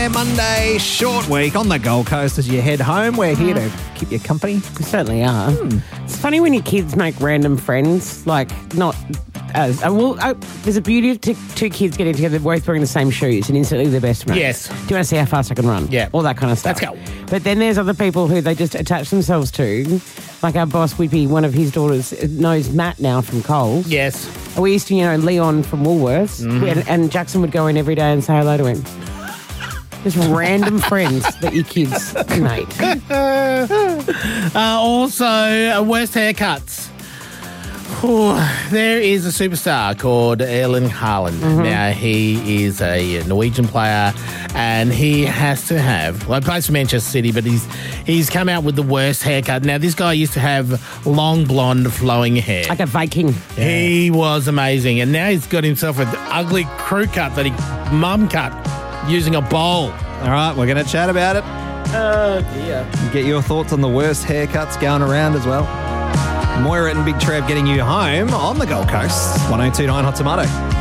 Monday, short week on the Gold Coast as you head home. We're here to keep you company. We certainly are. It's funny when your kids make random friends, like not as... there's a beauty of two kids getting together, both wearing the same shoes and instantly they're best mates. Yes. Do you want to see how fast I can run? Yeah. All that kind of stuff. Let's go. But then there's other people who they just attach themselves to. Like our boss, Whippy, one of his daughters knows Matt now from Coles. Yes. We used to, Leon from Woolworths. And Jackson would go in every day and say hello to him. Just random friends that your kids make. Also, worst haircuts. There is a superstar called Erling Haaland. Now, he is a Norwegian player and he has to have... Well, he plays for Manchester City, but he's come out with the worst haircut. Now, this guy used to have long, blonde, flowing hair. Like a Viking. He was amazing. And now he's got himself an ugly crew cut that mum cut using a bowl. All right, we're going to chat about it. Oh, dear. Get your thoughts on the worst haircuts going around as well. Moira and Big Trev getting you home on the Gold Coast. 102.9 Hot Tomato.